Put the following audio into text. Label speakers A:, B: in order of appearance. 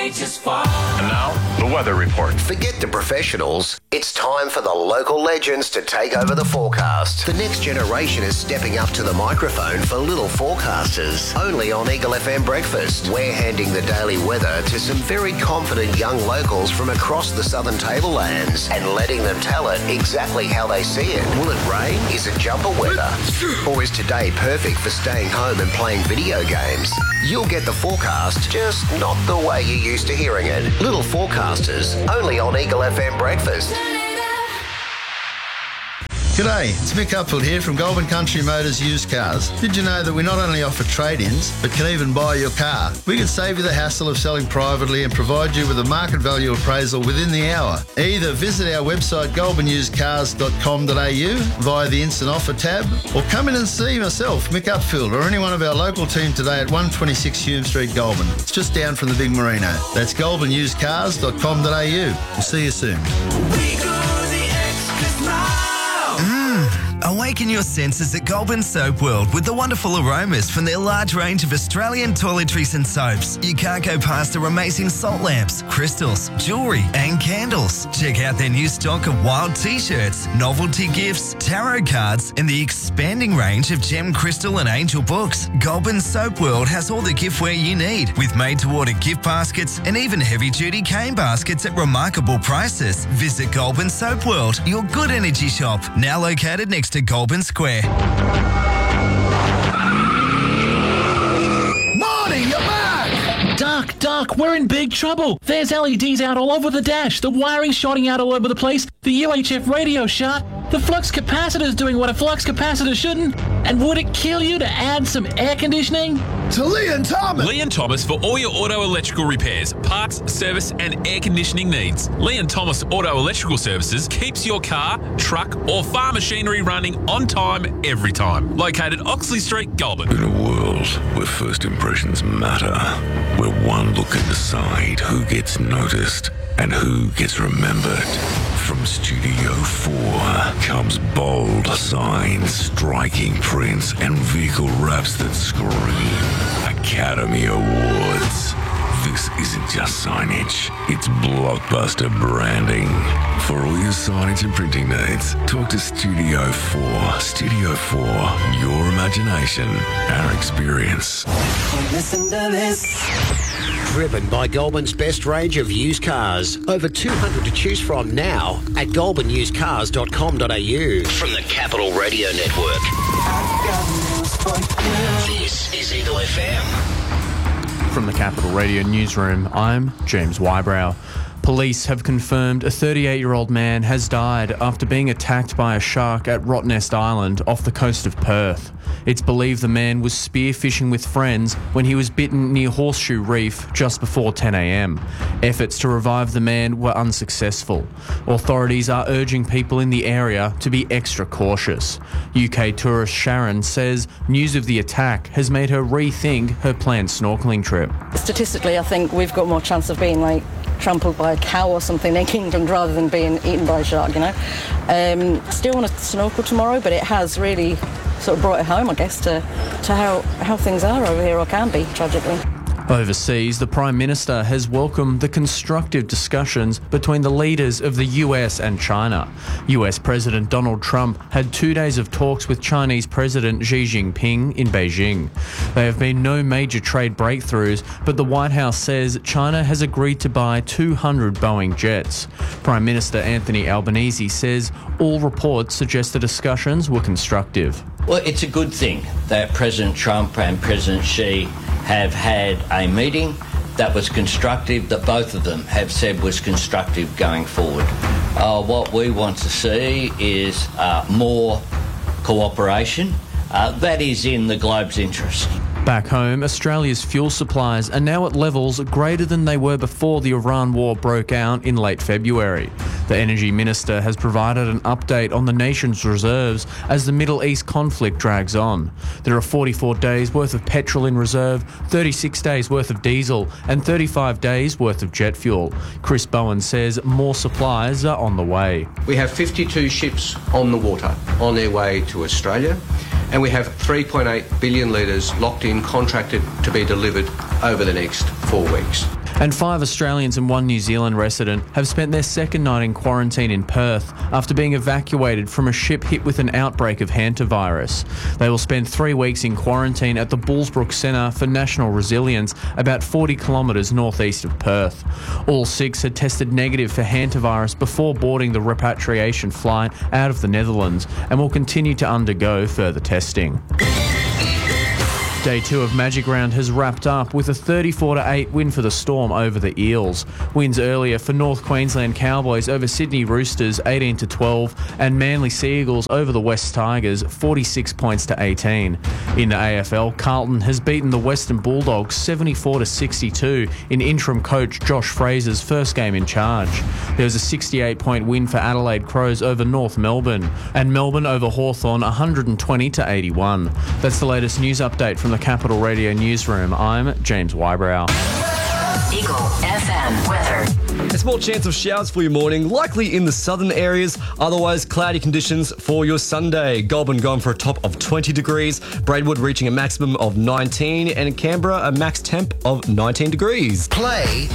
A: And now, the weather report.
B: Forget the professionals. It's time for the local legends to take over the forecast. The next generation is stepping up to the microphone for little forecasters. Only on Eagle FM Breakfast. We're handing the daily weather to some very confident young locals from across the southern tablelands and letting them tell it exactly how they see it. Will it rain? Is it jumper weather? Or is today perfect for staying home and playing video games? You'll get the forecast, just not the way you're used to hearing it. Little forecasters, only on Eagle FM Breakfast.
C: G'day, it's Mick Upfield here from Goulburn Country Motors Used Cars. Did you know that we not only offer trade-ins, but can even buy your car? We can save you the hassle of selling privately and provide you with a market value appraisal within the hour. Either visit our website goulburnusedcars.com.au via the Instant Offer tab, or come in and see myself, Mick Upfield, or any one of our local team today at 126 Hume Street, Goulburn. It's just down from the big marina. That's goulburnusedcars.com.au. We'll see you soon.
D: Awaken your senses at Goulburn Soap World with the wonderful aromas from their large range of Australian toiletries and soaps. You can't go past their amazing salt lamps, crystals, jewellery and candles. Check out their new stock of wild t-shirts, novelty gifts, tarot cards and the expanding range of gem, crystal and angel books. Goulburn Soap World has all the giftware you need with made-to-order gift baskets and even heavy-duty cane baskets at remarkable prices. Visit Goulburn Soap World, your good energy shop, now located next to Goulburn Square.
E: Marty, you're back! Duck, we're in big trouble. There's LEDs out all over the dash, the wiring's shorting out all over the place, the UHF radio shot, the flux capacitor's doing what a flux capacitor shouldn't, and would it kill you to add some air conditioning?
C: To Lee and Thomas!
F: Lee and Thomas for all your auto electrical repairs, parts, service and air conditioning needs. Lee and Thomas Auto Electrical Services keeps your car, truck or farm machinery running on time, every time. Located Oxley Street, Goulburn.
G: In a world where first impressions matter, where one look can decide who gets noticed and who gets remembered, from Studio 4 comes bold signs, striking prints and vehicle wraps that scream Academy Awards. This isn't just signage, it's blockbuster branding. For all your signage and printing needs, talk to Studio 4. Studio 4, your imagination, our experience.
B: Listen to this. Driven by Goulburn's best range of used cars. Over 200 to choose from now at goulburnusecars.com.au. From the Capital Radio Network. This is Eagle FM.
H: From the Capital Radio Newsroom, I'm James Wybrow. Police have confirmed a 38-year-old man has died after being attacked by a shark at Rottnest Island off the coast of Perth. It's believed the man was spearfishing with friends when he was bitten near Horseshoe Reef just before 10 a.m. Efforts to revive the man were unsuccessful. Authorities are urging people in the area to be extra cautious. UK tourist Sharon says news of the attack has made her rethink her planned snorkelling trip.
I: Statistically, I think we've got more chance of being trampled by a cow or something in England rather than being eaten by a shark, Still want to snorkel tomorrow, but it has really sort of brought it home, I guess, to how things are over here, or can be, tragically.
H: Overseas, the Prime Minister has welcomed the constructive discussions between the leaders of the US and China. US President Donald Trump had 2 days of talks with Chinese President Xi Jinping in Beijing. There have been no major trade breakthroughs, but the White House says China has agreed to buy 200 Boeing jets. Prime Minister Anthony Albanese says all reports suggest the discussions were constructive.
J: Well, it's a good thing that President Trump and President Xi have had a meeting that was constructive, that both of them have said was constructive going forward. What we want to see is more cooperation. That is in the globe's interest.
H: Back home, Australia's fuel supplies are now at levels greater than they were before the Iran war broke out in late February. The Energy Minister has provided an update on the nation's reserves as the Middle East conflict drags on. There are 44 days worth of petrol in reserve, 36 days worth of diesel and 35 days worth of jet fuel. Chris Bowen says more supplies are on the way.
K: We have 52 ships on the water on their way to Australia, and we have 3.8 billion litres locked in, contracted to be delivered over the next 4 weeks.
H: And 5 Australians and 1 New Zealand resident have spent their second night in quarantine in Perth after being evacuated from a ship hit with an outbreak of hantavirus. They will spend 3 weeks in quarantine at the Bullsbrook Centre for National Resilience, about 40 kilometres northeast of Perth. All 6 had tested negative for hantavirus before boarding the repatriation flight out of the Netherlands and will continue to undergo further testing. Day 2 of Magic Round has wrapped up with a 34-8 win for the Storm over the Eels. Wins earlier for North Queensland Cowboys over Sydney Roosters 18-12 and Manly Sea Eagles over the West Tigers 46 points to 18. In the AFL, Carlton has beaten the Western Bulldogs 74-62 in interim coach Josh Fraser's first game in charge. There was a 68-point win for Adelaide Crows over North Melbourne and Melbourne over Hawthorn 120-81. That's the latest news update from the Capital Radio Newsroom. I'm James Wybrow.
A: Eagle FM weather.
L: A small chance of showers for your morning, likely in the southern areas, otherwise cloudy conditions for your Sunday. Goulburn going for a top of 20 degrees, Braidwood reaching a maximum of 19, and in Canberra a max temp of 19 degrees.
B: Play